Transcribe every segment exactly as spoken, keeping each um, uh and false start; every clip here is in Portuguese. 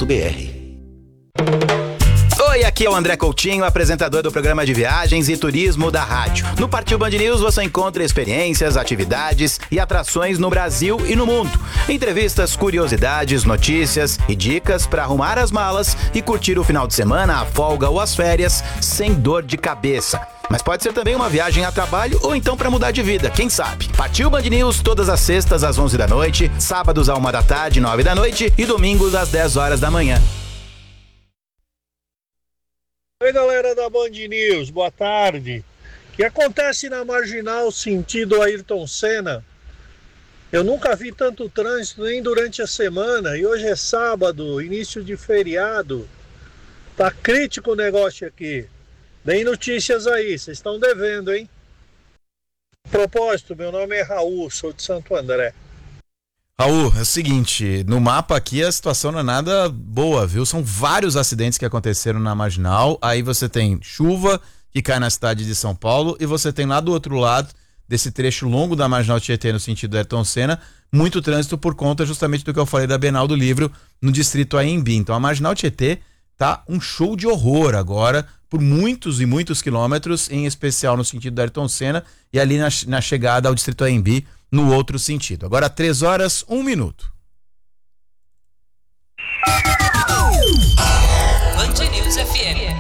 ponto b r. Oi, aqui é o André Coutinho, apresentador do programa de viagens e turismo da rádio. No Partiu Band News você encontra experiências, atividades e atrações no Brasil e no mundo. Entrevistas, curiosidades, notícias e dicas para arrumar as malas e curtir o final de semana, a folga ou as férias sem dor de cabeça. Mas pode ser também uma viagem a trabalho ou então para mudar de vida, quem sabe? Partiu Band News todas as sextas às onze da noite, sábados à uma da tarde, nove da noite e domingos às dez horas da manhã. Oi, galera da Band News, boa tarde. O que acontece na Marginal sentido Ayrton Senna? Eu nunca vi tanto trânsito nem durante a semana e hoje é sábado, início de feriado. Tá crítico o negócio aqui. Deem notícias aí, vocês estão devendo, hein? Propósito, meu nome é Raul, sou de Santo André. Raul, é o seguinte, no mapa aqui a situação não é nada boa, viu? São vários acidentes que aconteceram na Marginal, aí você tem chuva que cai na cidade de São Paulo e você tem lá do outro lado desse trecho longo da Marginal Tietê no sentido Ayrton Senna, muito trânsito por conta justamente do que eu falei da Bienal do Livro no distrito Anhembi. Então a Marginal Tietê tá um show de horror agora, por muitos e muitos quilômetros, em especial no sentido da Ayrton Senna e ali na, na chegada ao distrito Anhembi no outro sentido. Agora três horas, um minuto. Band News F M.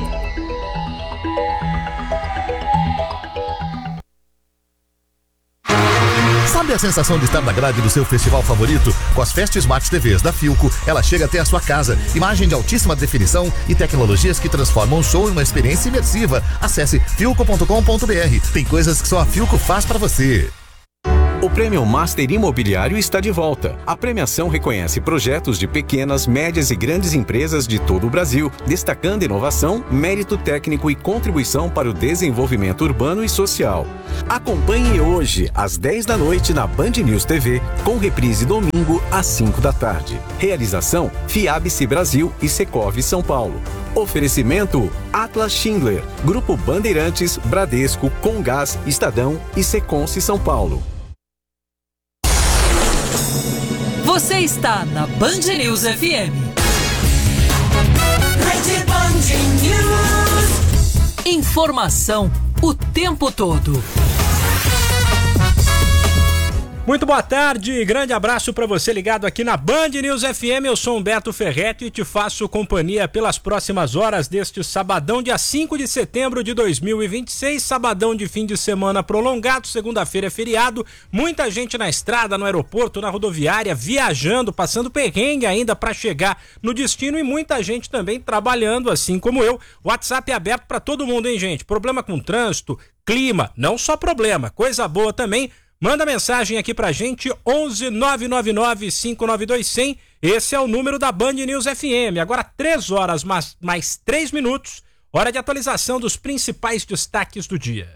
Sabe a sensação de estar na grade do seu festival favorito? Com as Fest Smart T Vs da Philco, ela chega até a sua casa. Imagem de altíssima definição e tecnologias que transformam o show em uma experiência imersiva. Acesse philco ponto com ponto b r. Tem coisas que só a Philco faz pra você. O Prêmio Master Imobiliário está de volta. A premiação reconhece projetos de pequenas, médias e grandes empresas de todo o Brasil, destacando inovação, mérito técnico e contribuição para o desenvolvimento urbano e social. Acompanhe hoje, às dez da noite, na Band News T V, com reprise domingo, às cinco da tarde. Realização, Fiabice Brasil e Secov São Paulo. Oferecimento, Atlas Schindler, Grupo Bandeirantes, Bradesco, Comgás, Estadão e Seconce São Paulo. Você está na Band News F M. Rede Band News. Informação o tempo todo. Muito boa tarde, grande abraço para você ligado aqui na Band News F M. Eu sou Humberto Ferretti e te faço companhia pelas próximas horas deste sabadão, dia cinco de setembro de dois mil e vinte e seis, sabadão de fim de semana prolongado, segunda-feira é feriado, muita gente na estrada, no aeroporto, na rodoviária, viajando, passando perrengue ainda para chegar no destino e muita gente também trabalhando, assim como eu. WhatsApp é aberto para todo mundo, hein, gente? Problema com trânsito, clima, não só problema, coisa boa também. Manda mensagem aqui pra gente, onze nove nove nove cinco nove dois zero zero. Esse é o número da Band News F M. Agora três horas mais, mais três minutos, hora de atualização dos principais destaques do dia.